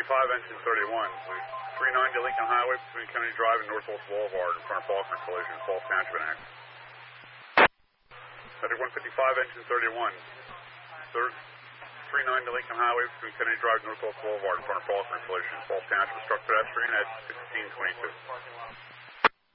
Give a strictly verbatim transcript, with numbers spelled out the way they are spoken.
fifty-five, engine thirty-one. three ninety Lincoln Highway between Kennedy Drive and Northwest Boulevard in front of Faulkner collision, Falls Township and Act. Medic one fifty-five, engine thirty-one. three ninety Lincoln Highway between Kennedy Drive and Northwest Boulevard in front of Faulkner collision, Falls Township, struck pedestrian at sixteen twenty-two.